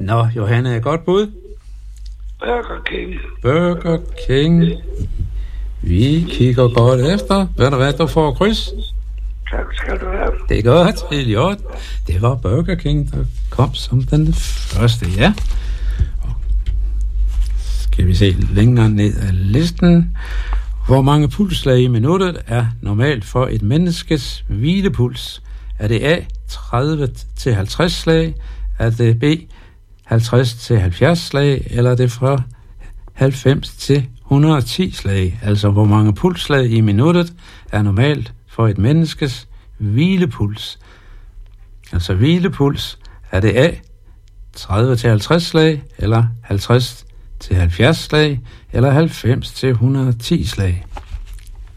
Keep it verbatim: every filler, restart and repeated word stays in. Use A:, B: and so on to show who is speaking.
A: Nå, Johanne, godt bud.
B: Burger King.
A: Burger King. Vi kigger godt efter. Ved du hvad, du får kryds?
B: Tak skal du have.
A: Det er godt, Elliot. Det var Burger King, der kom som den første, ja. Skal vi se længere ned ad listen. Hvor mange pulsslag i minuttet er normalt for et menneskes hvilepuls? Er det A, tredive til halvtreds slag? Er det B, halvtreds til halvfjerds slag? Eller er det fra halvfems til et hundrede og ti slag? Altså, hvor mange pulsslag i minuttet er normalt for et menneskes hvilepuls? Altså, hvilepuls, er det A, tredive til halvtreds slag? Eller halvtreds til halvfjerds slag? Eller halvfems til et hundrede og ti slag?